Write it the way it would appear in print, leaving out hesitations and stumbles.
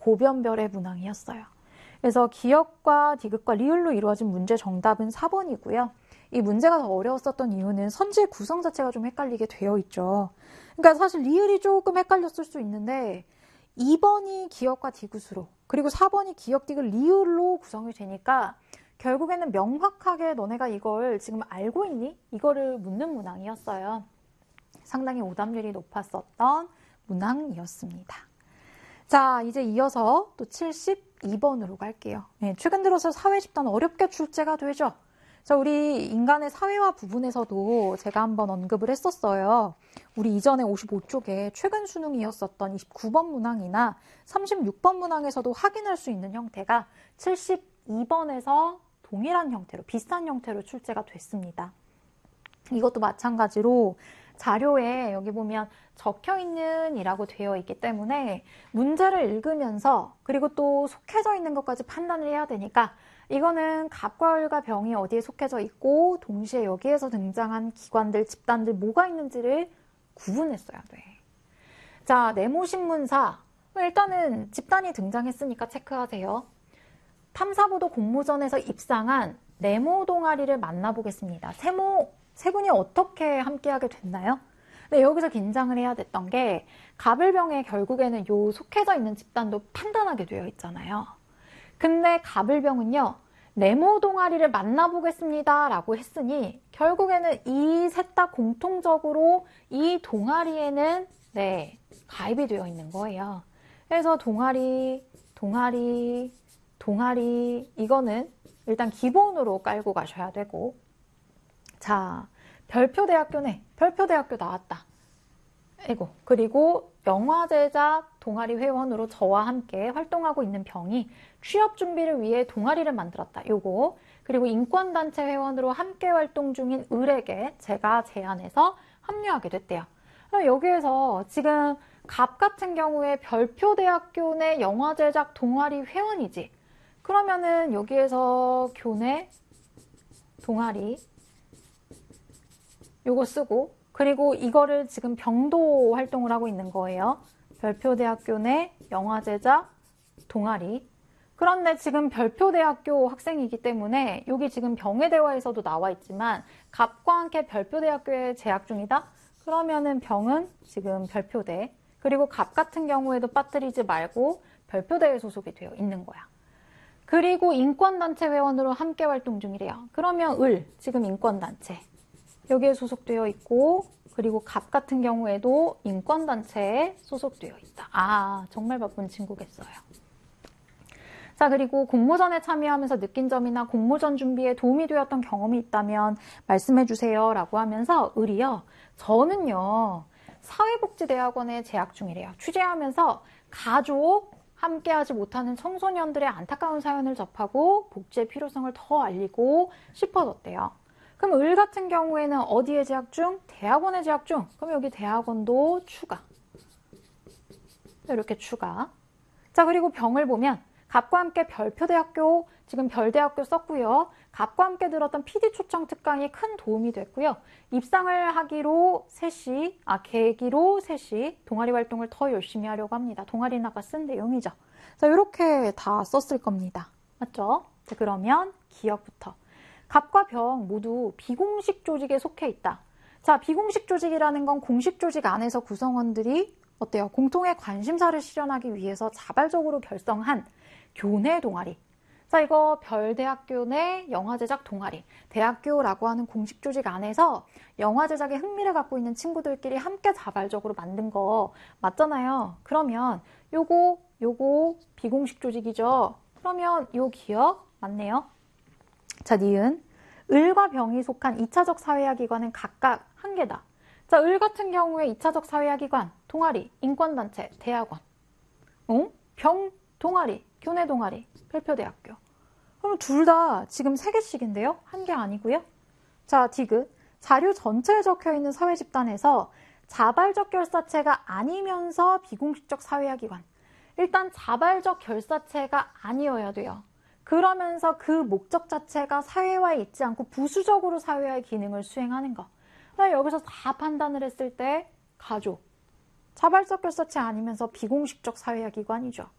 고변별의 문항이었어요. 그래서 기역과 디귿과 리을로 이루어진 문제 정답은 4번이고요. 이 문제가 더 어려웠었던 이유는 선지의 구성 자체가 좀 헷갈리게 되어 있죠. 그러니까 사실 리을이 조금 헷갈렸을 수 있는데 2번이 기역과 디귿으로 그리고 4번이 기역, 디귿, 리을로 구성이 되니까 결국에는 명확하게 너네가 이걸 지금 알고 있니? 이거를 묻는 문항이었어요. 상당히 오답률이 높았었던 문항이었습니다. 자, 이제 이어서 또 72번으로 갈게요. 네, 최근 들어서 사회 집단 어렵게 출제가 되죠. 자, 우리 인간의 사회화 부분에서도 제가 한번 언급을 했었어요. 우리 이전에 55쪽에 최근 수능이었었던 29번 문항이나 36번 문항에서도 확인할 수 있는 형태가 72번에서 동일한 형태로, 비슷한 형태로 출제가 됐습니다. 이것도 마찬가지로 자료에 여기 보면 적혀있는 이라고 되어 있기 때문에 문제를 읽으면서 그리고 또 속해져 있는 것까지 판단을 해야 되니까 이거는 갑과 을과 병이 어디에 속해져 있고 동시에 여기에서 등장한 기관들, 집단들 뭐가 있는지를 구분했어야 돼. 자, 네모신문사. 일단은 집단이 등장했으니까 체크하세요. 탐사보도 공모전에서 입상한 네모 동아리를 만나보겠습니다. 세 분이 어떻게 함께하게 됐나요? 네, 여기서 긴장을 해야 됐던 게 갑을병에 결국에는 요 속해져 있는 집단도 판단하게 되어 있잖아요. 근데 갑을병은요. 네모 동아리를 만나보겠습니다 라고 했으니 결국에는 이 셋 다 공통적으로 이 동아리에는 네, 가입이 되어 있는 거예요. 그래서 동아리 이거는 일단 기본으로 깔고 가셔야 되고 자, 별표대학교네. 별표대학교 나왔다. 아이고, 그리고 영화제작 동아리 회원으로 저와 함께 활동하고 있는 병이 취업 준비를 위해 동아리를 만들었다. 요거. 그리고 인권단체 회원으로 함께 활동 중인 을에게 제가 제안해서 합류하게 됐대요. 여기에서 지금 갑 같은 경우에 별표대학교 내 영화제작 동아리 회원이지. 그러면은 여기에서 교내 동아리 요거 쓰고 그리고 이거를 지금 병도 활동을 하고 있는 거예요. 별표대학교 내 영화제작 동아리. 그런데 지금 별표대학교 학생이기 때문에 여기 지금 병의 대화에서도 나와 있지만 갑과 함께 별표대학교에 재학 중이다? 그러면은 병은 지금 별표대. 그리고 갑 같은 경우에도 빠뜨리지 말고 별표대에 소속이 되어 있는 거야. 그리고 인권단체 회원으로 함께 활동 중이래요. 그러면 을, 지금 인권단체. 여기에 소속되어 있고 그리고 갑 같은 경우에도 인권단체에 소속되어 있다. 아, 정말 바쁜 친구겠어요. 자, 그리고 공모전에 참여하면서 느낀 점이나 공모전 준비에 도움이 되었던 경험이 있다면 말씀해 주세요 라고 하면서 을이요. 저는요. 사회복지대학원에 재학 중이래요. 취재하면서 가족, 함께하지 못하는 청소년들의 안타까운 사연을 접하고 복지의 필요성을 더 알리고 싶어졌대요. 그럼 을 같은 경우에는 어디에 재학 중? 대학원에 재학 중. 그럼 여기 대학원도 추가. 이렇게 추가. 자, 그리고 병을 보면 갑과 함께 별표대학교, 지금 별대학교 썼고요. 갑과 함께 들었던 PD 초청 특강이 큰 도움이 됐고요. 입상을 하기로 계기로 셋이 동아리 활동을 더 열심히 하려고 합니다. 동아리 나가 쓴 내용이죠. 자, 이렇게 다 썼을 겁니다. 맞죠? 자, 그러면 기억부터. 갑과 병 모두 비공식 조직에 속해 있다. 자, 비공식 조직이라는 건 공식 조직 안에서 구성원들이 어때요? 공통의 관심사를 실현하기 위해서 자발적으로 결성한 교내 동아리. 자, 이거 별대학교 내 영화제작 동아리. 대학교라고 하는 공식 조직 안에서 영화제작에 흥미를 갖고 있는 친구들끼리 함께 자발적으로 만든 거 맞잖아요. 그러면 요거 비공식 조직이죠. 그러면 요 기억 맞네요. 자, 니은. 을과 병이 속한 2차적 사회화 기관은 각각 한 개다. 자, 을 같은 경우에 2차적 사회화 기관, 동아리, 인권단체, 대학원. 병, 동아리, 교내 동아리, 별표대학교. 그럼 둘 다 지금 3개씩인데요? 한 개 아니고요. 자, 디귿. 자료 전체에 적혀있는 사회집단에서 자발적 결사체가 아니면서 비공식적 사회화 기관. 일단 자발적 결사체가 아니어야 돼요. 그러면서 그 목적 자체가 사회화에 있지 않고 부수적으로 사회화의 기능을 수행하는 거. 여기서 다 판단을 했을 때 가족. 자발적 결사체 아니면서 비공식적 사회화 기관이죠.